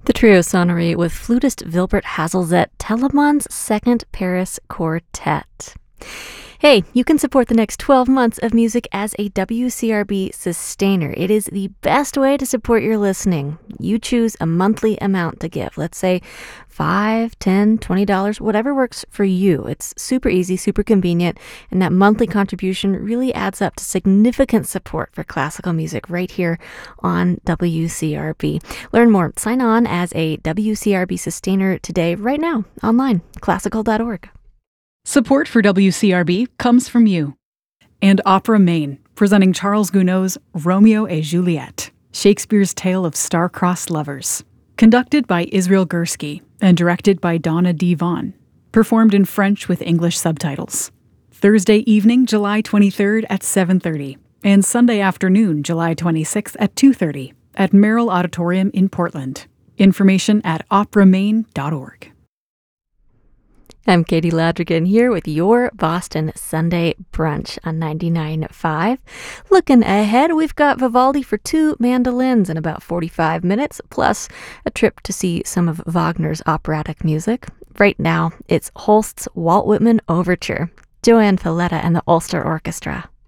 The trio sonnery with flutist Wilbert Hazelzet, Telemann's Second Paris Quartet. Hey, you can support the next 12 months of music as a WCRB sustainer. It is the best way to support your listening. You choose a monthly amount to give. Let's say $5, $10, $20, whatever works for you. It's super easy, super convenient, and that monthly contribution really adds up to significant support for classical music right here on WCRB. Learn more. Sign on as a WCRB sustainer today, right now, online, classical.org. Support for WCRB comes from you and Opera Maine, presenting Charles Gounod's Romeo et Juliet, Shakespeare's tale of star-crossed lovers. Conducted by Israel Gursky and directed by Donna D. Vaughn. Performed in French with English subtitles. Thursday evening, July 23rd at 7:30, and Sunday afternoon, July 26th at 2:30 at Merrill Auditorium in Portland. Information at operamaine.org. I'm Katie Ladrigan here with your Boston Sunday Brunch on 99.5. Looking ahead, we've got Vivaldi for two mandolins in about 45 minutes, plus a trip to see some of Wagner's operatic music. Right now, it's Holst's Walt Whitman Overture, Joanne Falletta and the Ulster Orchestra.